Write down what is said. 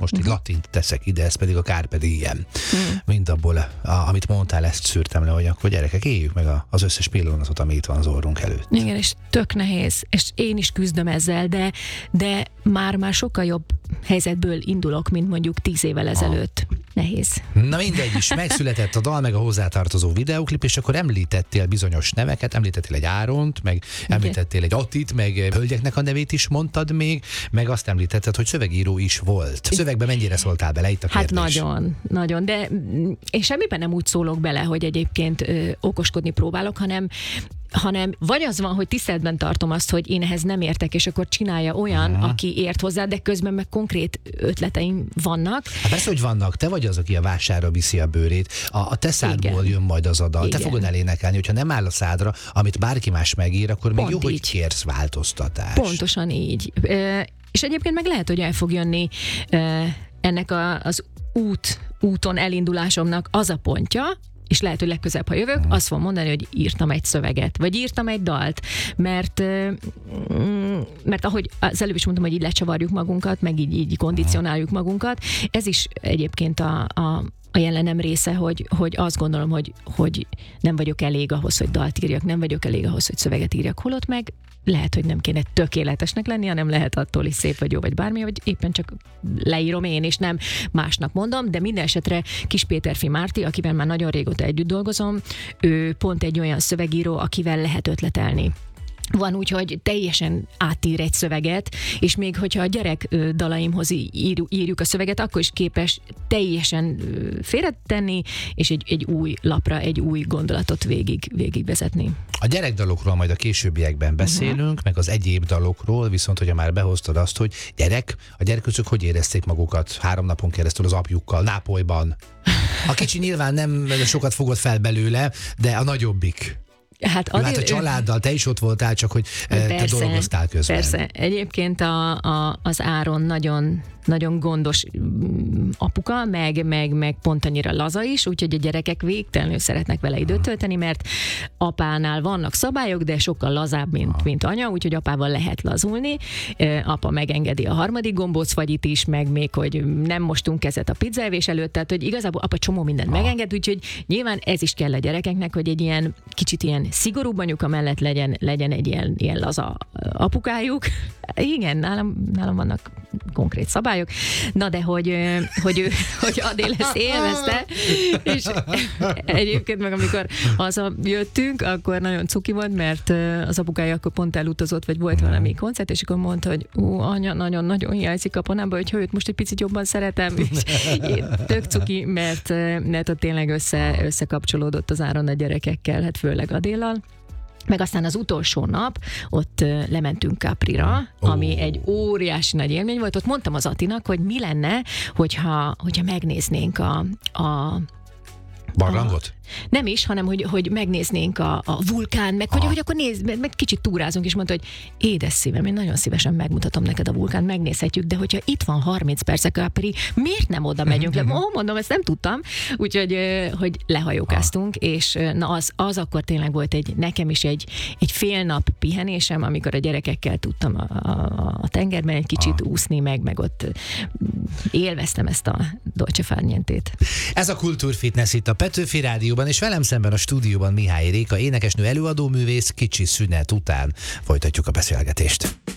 most egy latint teszek ide, ez pedig a Carpe Diem. Mind abból, amit mondtál, ezt szűrtem le, hogy akkor gyerekek, éljük meg az összes pillanatot, ami itt van az orrunk előtt. Igen, és tök nehéz, és én is küzdöm ezzel, de már sokkal jobb helyzetből indulok, mint mondjuk 10 évvel ezelőtt. Nehéz. Na mindegy is, megszületett a dal, meg a hozzátartozó videóklip, és akkor említettél bizonyos neveket, említettél egy Áront, meg említettél egy Attit, meg hölgyeknek a nevét is mondtad még, meg azt említetted, hogy szövegíró is volt. Szövegben mennyire szóltál bele? Itt a kérdés. Hát nagyon, de én semmiben nem úgy szólok bele, hogy egyébként okoskodni próbálok, hanem vagy az van, hogy tiszteletben tartom azt, hogy én ehhez nem értek, és akkor csinálja olyan, aki ért hozzá, de közben meg konkrét ötleteim vannak. Hát persze, hogy vannak. Te vagy az, aki a vásárra viszi a bőrét. A te szádból jön majd az a dal. Igen. Te fogod elénekelni, hogyha nem áll a szádra, amit bárki más megír, akkor még Pont jó, hogy így. kérsz változtatást. Pontosan így. És egyébként meg lehet, hogy el fog jönni ennek az úton elindulásomnak az a pontja, és lehet, hogy legközelebb, ha jövök, azt fogom mondani, hogy írtam egy szöveget, vagy írtam egy dalt, mert ahogy az előbb is mondtam, hogy így lecsavarjuk magunkat, meg így kondicionáljuk magunkat, ez is egyébként a jelenem része, hogy azt gondolom, hogy nem vagyok elég ahhoz, hogy dalt írjak, nem vagyok elég ahhoz, hogy szöveget írjak, holott meg lehet, hogy nem kéne tökéletesnek lenni, hanem lehet attól is szép vagy jó, vagy bármi, hogy éppen csak leírom én, és nem másnak mondom, de minden esetre Kis Péterfi Márti, akivel már nagyon régóta együtt dolgozom, ő pont egy olyan szövegíró, akivel lehet ötletelni. Van úgy, hogy teljesen átír egy szöveget, és még hogyha a gyerek dalaimhoz írjuk a szöveget, akkor is képes teljesen félretenni, és egy új lapra, egy új gondolatot végigvezetni. A gyerekdalokról majd a későbbiekben beszélünk, meg az egyéb dalokról, viszont hogyha már behoztad azt, hogy a gyereközök hogy érezték magukat 3 napon keresztül az apjukkal, Nápolyban. A kicsi nyilván nem sokat fogott fel belőle, de a nagyobbik. Hát a családdal, te is ott voltál, csak hogy te dolgoztál közben. Persze, egyébként az Áron nagyon gondos apuka, meg pont annyira laza is, úgyhogy a gyerekek végtelenül szeretnek vele időt tölteni, mert apánál vannak szabályok, de sokkal lazább, mint anya, úgyhogy apával lehet lazulni. Apa megengedi a 3. gombócfagyit is, meg még, hogy nem mostunk kezet a pizzaevés előtt, tehát hogy igazából apa csomó mindent megenged, úgyhogy nyilván ez is kell a gyerekeknek, hogy egy ilyen kicsit ilyen szigorúbb anyuka mellett legyen egy ilyen laza apukájuk. Igen, nálam vannak konkrét szabályok, na de hogy Adél ezt élvezte, és egyébként meg amikor hazajöttünk, akkor nagyon cuki volt, mert az apukája akkor pont elutazott, vagy volt valami koncert, és akkor mondta, hogy anya, nagyon-nagyon hiányzik a panába, hogy őt most egy picit jobban szeretem, és tök cuki, mert ott tényleg összekapcsolódott az Áron a gyerekekkel, hát főleg Adéllal. Meg aztán az utolsó nap ott lementünk Caprira, ami egy óriási nagy élmény volt. Ott mondtam az Attinak, hogy mi lenne, hogyha megnéznénk a barlangot? Nem is, hanem hogy megnéznénk a vulkán, meg hogy akkor meg kicsit túrázunk, és mondta, hogy édes szívem, én nagyon szívesen megmutatom neked a vulkán, megnézhetjük, de hogyha itt van 30 perc Capri, miért nem oda megyünk le? Mondom, ezt nem tudtam, úgyhogy hogy lehajókáztunk, és na az akkor tényleg volt nekem is egy fél nap pihenésem, amikor a gyerekekkel tudtam a tengerben egy kicsit úszni, meg ott élveztem ezt a Dolce Far Nientét. Ez a Kultúrfitness itt a Petőfi Rádióban, és velem szemben a stúdióban Mihály Réka, énekesnő, előadóművész. Kicsi szünet után folytatjuk a beszélgetést.